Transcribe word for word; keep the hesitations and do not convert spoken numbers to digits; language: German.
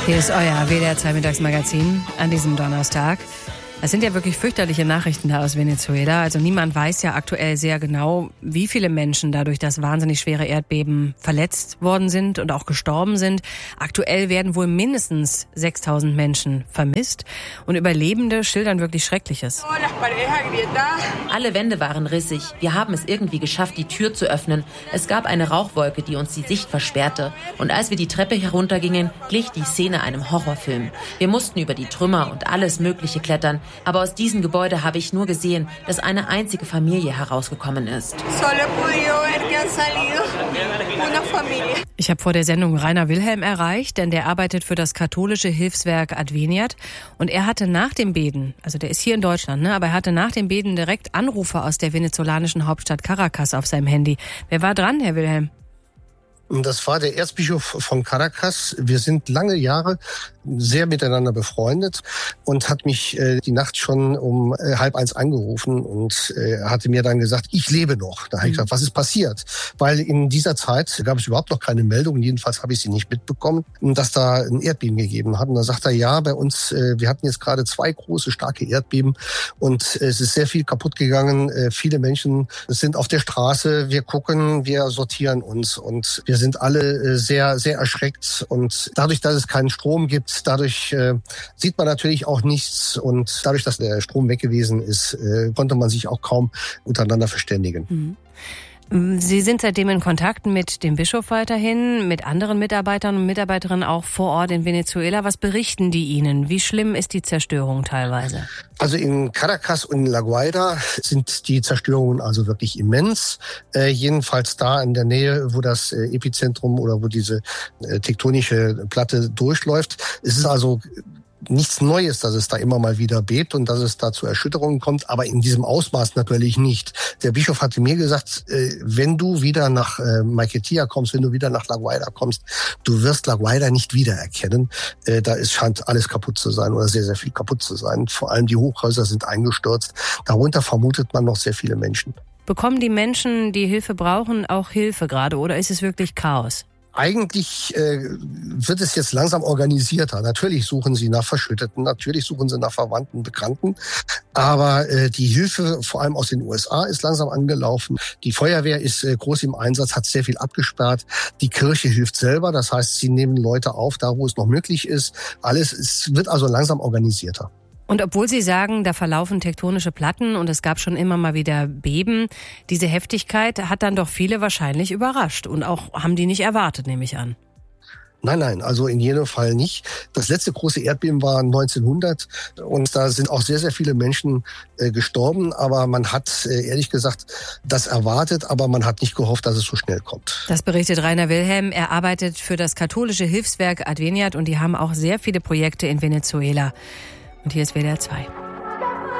Hier ist euer W D R zwei Mittagsmagazin an diesem Donnerstag. Es sind ja wirklich fürchterliche Nachrichten da aus Venezuela. Also niemand weiß ja aktuell sehr genau, wie viele Menschen da durch das wahnsinnig schwere Erdbeben verletzt worden sind und auch gestorben sind. Aktuell werden wohl mindestens sechstausend Menschen vermisst. Und Überlebende schildern wirklich Schreckliches. Alle Wände waren rissig. Wir haben es irgendwie geschafft, die Tür zu öffnen. Es gab eine Rauchwolke, die uns die Sicht versperrte. Und als wir die Treppe heruntergingen, glich die Szene einem Horrorfilm. Wir mussten über die Trümmer und alles Mögliche klettern. Aber aus diesem Gebäude habe ich nur gesehen, dass eine einzige Familie herausgekommen ist. Ich habe vor der Sendung Rainer Wilhelm erreicht, denn der arbeitet für das katholische Hilfswerk Adveniat. Und er hatte nach dem Beben, also der ist hier in Deutschland, ne, aber er hatte nach dem Beben direkt Anrufe aus der venezolanischen Hauptstadt Caracas auf seinem Handy. Wer war dran, Herr Wilhelm? Das war der Erzbischof von Caracas. Wir sind lange Jahre sehr miteinander befreundet und hat mich äh, die Nacht schon um äh, halb eins angerufen und äh, hatte mir dann gesagt, ich lebe noch. Da habe ich gesagt, was ist passiert? Weil in dieser Zeit gab es überhaupt noch keine Meldung, jedenfalls habe ich sie nicht mitbekommen, dass da ein Erdbeben gegeben hat. Und da sagt er, ja, bei uns, äh, wir hatten jetzt gerade zwei große, starke Erdbeben und äh, es ist sehr viel kaputt gegangen. Äh, viele Menschen sind auf der Straße, wir gucken, wir sortieren uns und wir sind alle äh, sehr, sehr erschreckt. Und dadurch, dass es keinen Strom gibt, dadurch äh, sieht man natürlich auch nichts und dadurch, dass der Strom weg gewesen ist, äh, konnte man sich auch kaum untereinander verständigen. Mhm. Sie sind seitdem in Kontakt mit dem Bischof weiterhin, mit anderen Mitarbeitern und Mitarbeiterinnen auch vor Ort in Venezuela. Was berichten die Ihnen? Wie schlimm ist die Zerstörung teilweise? Also in Caracas und in La Guaira sind die Zerstörungen also wirklich immens. Äh, jedenfalls da in der Nähe, wo das äh, Epizentrum oder wo diese äh, tektonische Platte durchläuft. Es ist also nichts Neues, dass es da immer mal wieder bebt und dass es da zu Erschütterungen kommt, aber in diesem Ausmaß natürlich nicht. Der Bischof hatte mir gesagt, äh, wenn du wieder nach äh, Maiquetía kommst, wenn du wieder nach La Guaira kommst, du wirst La Guaira nicht wiedererkennen. Äh, da ist, scheint alles kaputt zu sein oder sehr, sehr viel kaputt zu sein. Vor allem die Hochhäuser sind eingestürzt. Darunter vermutet man noch sehr viele Menschen. Bekommen die Menschen, die Hilfe brauchen, auch Hilfe gerade oder ist es wirklich Chaos? Eigentlich äh, wird es jetzt langsam organisierter. Natürlich suchen sie nach Verschütteten, natürlich suchen sie nach Verwandten, Bekannten. Aber äh, die Hilfe, vor allem aus den U S A, ist langsam angelaufen. Die Feuerwehr ist äh, groß im Einsatz, hat sehr viel abgesperrt. Die Kirche hilft selber, das heißt, sie nehmen Leute auf, da wo es noch möglich ist. Alles es wird also langsam organisierter. Und obwohl Sie sagen, da verlaufen tektonische Platten und es gab schon immer mal wieder Beben, diese Heftigkeit hat dann doch viele wahrscheinlich überrascht und auch haben die nicht erwartet, nehme ich an. Nein, nein, also in jedem Fall nicht. Das letzte große Erdbeben war neunzehnhundert und da sind auch sehr, sehr viele Menschen äh, gestorben. Aber man hat äh, ehrlich gesagt das erwartet, aber man hat nicht gehofft, dass es so schnell kommt. Das berichtet Rainer Wilhelm. Er arbeitet für das katholische Hilfswerk Adveniat und die haben auch sehr viele Projekte in Venezuela. Und hier ist W D R zwei.